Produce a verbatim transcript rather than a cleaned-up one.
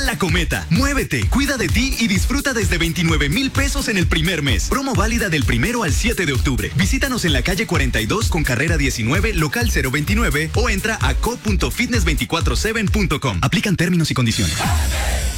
La Cometa. Muévete, cuida de ti y disfruta desde veintinueve mil pesos en el primer mes. Promo válida del primero al siete de octubre. Visítanos en la calle cuarenta y dos con carrera diecinueve, local cero veintinueve o entra a co punto fitness dos cuatro siete punto com. Aplican términos y condiciones.